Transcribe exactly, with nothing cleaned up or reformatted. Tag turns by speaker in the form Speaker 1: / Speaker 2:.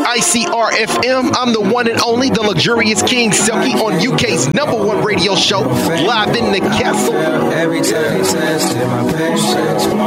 Speaker 1: I C R F M. I'm the one and only, the luxurious King Silky on U K's number one radio show, live in the castle.
Speaker 2: Every time he tested my patience.